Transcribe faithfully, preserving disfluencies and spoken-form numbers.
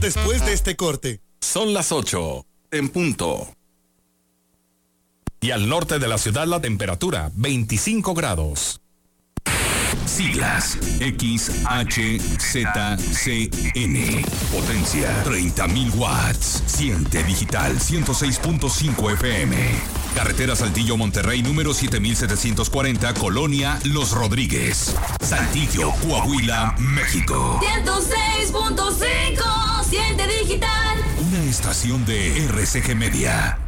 después de este corte. Son las ocho, en punto. Y al norte de la ciudad la temperatura, veinticinco grados. Siglas X H Z C N. Potencia treinta mil watts. Siente digital ciento seis punto cinco F M. Carretera Saltillo Monterrey número siete mil setecientos cuarenta, Colonia Los Rodríguez, Saltillo, Coahuila, México. ciento seis punto cinco. Siente digital. Una estación de R C G Media.